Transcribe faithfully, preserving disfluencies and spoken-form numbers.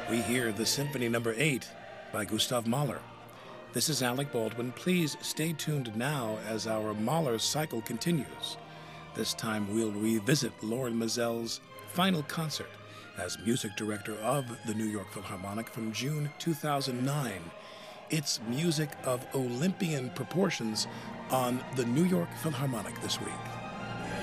we hear the Symphony Number eight by Gustav Mahler. This is Alec Baldwin. Please stay tuned now as our Mahler cycle continues. This time we'll revisit Lorin Maazel's final concert as music director of the New York Philharmonic from June two thousand nine. It's music of Olympian proportions on the New York Philharmonic this week.